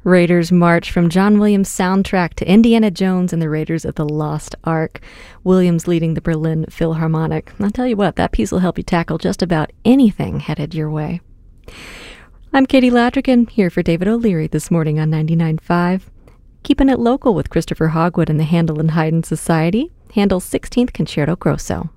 Raiders March from John Williams' soundtrack to Indiana Jones and the Raiders of the Lost Ark. Williams leading the Berlin Philharmonic. I'll tell you what, that piece will help you tackle just about anything headed your way. I'm Katie Ladrigan, here for David O'Leary this morning on 99.5. Keeping it local with Christopher Hogwood and the Handel and Haydn Society. Handel's 16th Concerto Grosso.